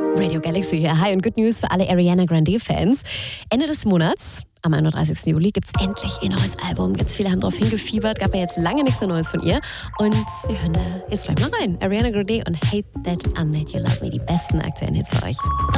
Radio Galaxy hier. Hi und Good News für alle Ariana Grande-Fans. Ende des Monats, am 31. Juli, gibt es endlich ihr neues Album. Ganz viele haben darauf hingefiebert. Gab ja jetzt lange nichts mehr Neues von ihr. Und wir hören da jetzt gleich mal rein. Ariana Grande und Hate That I Made You Love Me. Die besten aktuellen Hits für euch.